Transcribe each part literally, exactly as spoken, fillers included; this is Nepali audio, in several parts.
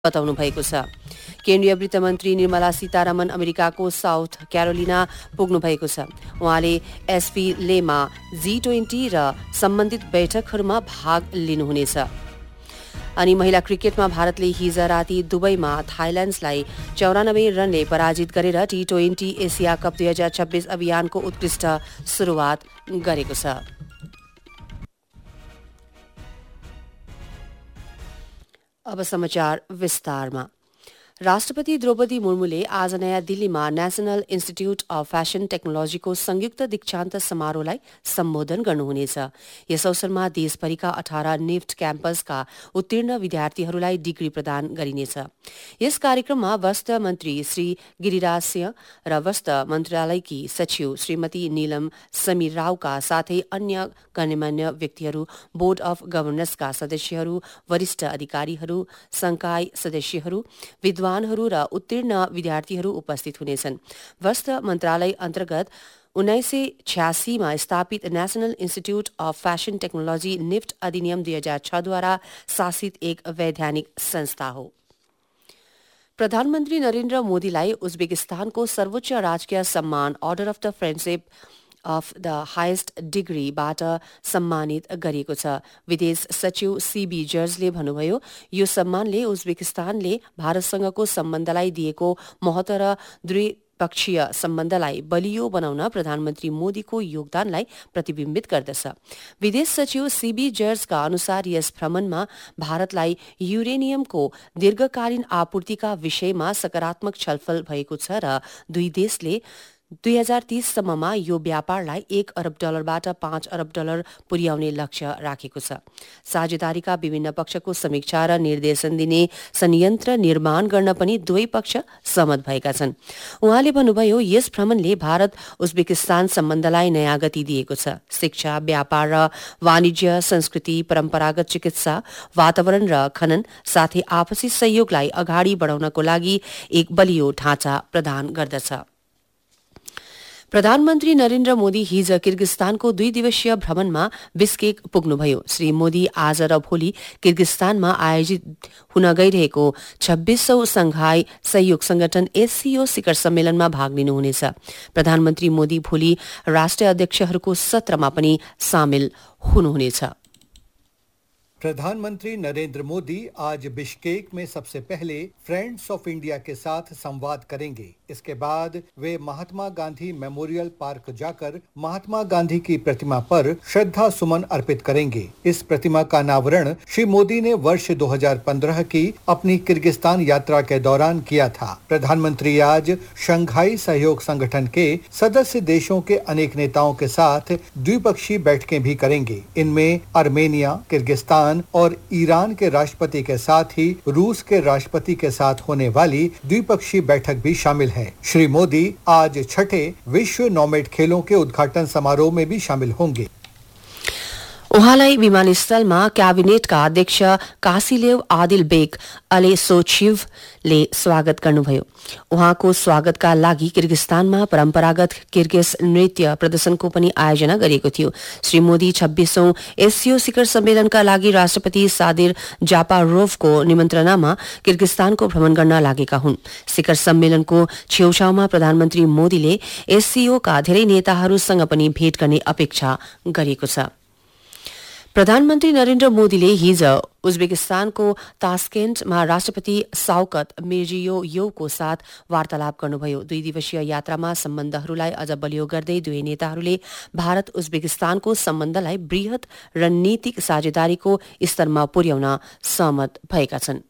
बताउनु भएको छ। केन्द्रीय वित्त मन्त्री निर्मला सीतारमण अमेरिकाको साउथ क्यारोलिना पुग्नु भएको छ। उहाँले एसपी लेमा जी ट्वेन्टी र सम्बन्धित बैठकहरूमा भाग लिनुहुनेछ। अनि महिला क्रिकेटमा भारतले हिज राति दुबईमा थाइल्याण्डलाई चौरानब्बे रनले पराजित गरेर टी ट्वेन्टी एसिया कप दुई हजार छब्बीस अभियानको उत्कृष्ट सुरुवात गरेको छ। अब समाचार विस्तारमा। राष्ट्रपति द्रौपदी मुर्मुले आज नयाँ दिल्लीमा नेशनल इन्स्टिट्यूट अफ फ्याशन टेक्नोलोजीको संयुक्त दीक्षान्त समारोहलाई सम्बोधन गर्नुहुनेछ। यस अवसरमा देशभरिका अठार निफ्ट क्याम्पसका उत्तीर्ण विद्यार्थीहरूलाई डिग्री प्रदान गरिनेछ। यस कार्यक्रममा वस्त्र मन्त्री श्री गिरिराज सिंह र वस्त्र मन्त्रालयकी सचिव श्रीमती नीलम समीर रावका साथै अन्य गण्यमान्य व्यक्तिहरू, बोर्ड अफ गभर्नर्सका सदस्यहरू, वरिष्ठ अधिकारीहरू, संकाय सदस्यहरू, विद्वान र उत्तीर्ण विद्यार्थीहरू उपस्थित हुनेछन्। वस्त्र मन्त्रालय अन्तर्गत उन्नाइस सय छ्यासीमा स्थापित national institute of fashion technology NIFT अधिनियम दुई हजार छद्वारा शासित एक वैधानिक संस्था हो। प्रधानमन्त्री नरेन्द्र मोदीलाई उज्बेकिस्तानको सर्वोच्च राजकीय सम्मान order of the friendship of the highest डिग्रीबाट सम्मानित गरिएको छ। विदेश सचिव सीबी जर्जले भन्नुभयो, यो सम्मानले उज्बेकिस्तानले भारतसँगको सम्बन्धलाई दिएको महत्व र द्विपक्षीय सम्बन्धलाई बलियो बनाउन प्रधानमन्त्री मोदीको योगदानलाई प्रतिबिम्बित गर्दछ। विदेश सचिव सीबी जर्जका अनुसार यस भ्रमणमा भारतलाई युरेनियमको दीर्घकालीन आपूर्तिका विषयमा सकारात्मक छलफल भएको छ र दुई देशले दुई हजार तीससम्ममा यो व्यापारलाई एक अरब डलरबाट पाँच अरब डलर पुर्याउने लक्ष्य राखेको छ। साझेदारीका विभिन्न पक्षको समीक्षा र निर्देशन दिने संयन्त्र निर्माण गर्न पनि दुवै पक्ष सहमत भएका छन्। उहाँले भन्नुभयो, यस भ्रमणले भारत उज्बेकिस्तान सम्बन्धलाई नयाँ गति दिएको छ। शिक्षा, व्यापार र वाणिज्य, संस्कृति, परम्परागत चिकित्सा, वातावरण र खनन साथै आपसी सहयोगलाई अगाडि बढाउनको लागि एक बलियो ढाँचा प्रदान गर्दछ। प्रधानमन्त्री नरेन्द्र मोदी हिज किर्गिस्तानको दुई दिवसीय भ्रमणमा बिस्केक पुग्नुभयो। श्री मोदी आज र भोलि किर्गिस्तानमा आयोजित हुन गइरहेको छब्बीसौं संघाई सहयोग संगठन एससीओ शिखर सम्मेलनमा भाग लिनुहुनेछ। प्रधानमन्त्री मोदी भोलि राष्ट्रिय अध्यक्षहरूको सत्रमा पनि सामेल हुनुहुनेछ। प्रधानमंत्री नरेंद्र मोदी आज बिश्केक में सबसे पहले फ्रेंड्स ऑफ इंडिया के साथ संवाद करेंगे। इसके बाद way Mahatma Gandhi memorial park जाकर महात्मा गांधी की प्रतिमा पर श्रद्धा सुमन अर्पित करेंगे। इस प्रतिमा का अनावरण श्री मोदी ने वर्ष दो हज़ार पंद्रह की अपनी किर्गिस्तान यात्रा के दौरान किया था। प्रधानमंत्री आज शंघाई सहयोग संगठन के सदस्य देशों के अनेक नेताओं के साथ द्विपक्षीय बैठकें भी करेंगे। इनमें आर्मेनिया, किर्गिस्तान और ईरान के राष्ट्रपति के साथ ही रूस के राष्ट्रपति के साथ होने वाली द्विपक्षीय बैठक भी शामिल है। श्री मोदी आज छठे विश्व नॉमेड खेलों के उद्घाटन समारोह में भी शामिल होंगे। उहाँलाई विमानस्थलमा क्याबिनेटका अध्यक्ष कासिलेव आदिल बेग अलेसोचिभले स्वागत गर्नुभयो। उहाँको स्वागतका लागि किर्गिस्तानमा परम्परागत किर्गिज नृत्य प्रदर्शनको पनि आयोजना गरिएको थियो। श्री मोदी छब्बीसौं एससीओ शिखर सम्मेलनका लागि राष्ट्रपति सादिर जापारोभको निमन्त्रणामा किर्गिस्तानको भ्रमण गर्न लागेका हुन्। शिखर सम्मेलनको छेउछाउमा प्रधानमन्त्री मोदीले एससीओका धेरै नेताहरूसँग पनि भेट गर्ने अपेक्षा गरिएको छ। प्रधानमन्त्री नरेन्द्र मोदीले हिज उज्बेकिस्तानको तास्केन्टमा राष्ट्रपति शौकत मिर्जियोयेवको साथ वार्तालाप गर्नुभयो। दुई दिवसीय यात्रामा सम्बन्धहरूलाई अझ बलियो गर्दै दुवै नेताहरूले भारत उज्बेकिस्तानको सम्बन्धलाई वृहत रणनीतिक साझेदारीको स्तरमा पुर्याउन सहमत भएका छन्।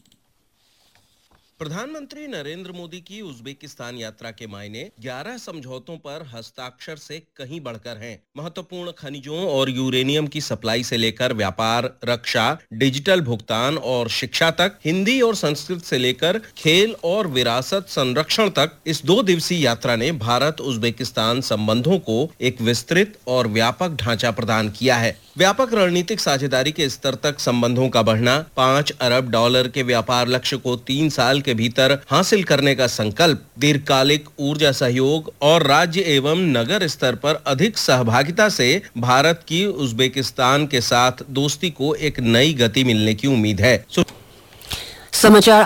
प्रधानमंत्री नरेंद्र मोदी की उज्बेकिस्तान यात्रा के मायने ग्यारह समझौतों पर हस्ताक्षर से कहीं बढ़कर हैं। महत्वपूर्ण खनिजों और यूरेनियम की सप्लाई से लेकर व्यापार, रक्षा, डिजिटल भुगतान और शिक्षा तक, हिंदी और संस्कृत से लेकर खेल और विरासत संरक्षण तक इस दो दिवसीय यात्रा ने भारत उज्बेकिस्तान संबंधों को एक विस्तृत और व्यापक ढांचा प्रदान किया है। व्यापक रणनीतिक साझेदारी के स्तर तक संबंधों का बढ़ना, पांच अरब डॉलर के व्यापार लक्ष्य को तीन साल के भीतर हासिल करने का संकल्प, दीर्घकालिक ऊर्जा सहयोग और राज्य एवं नगर स्तर पर अधिक सहभागिता से भारत की उज्बेकिस्तान के साथ दोस्ती को एक नई गति मिलने की उम्मीद है। समाचार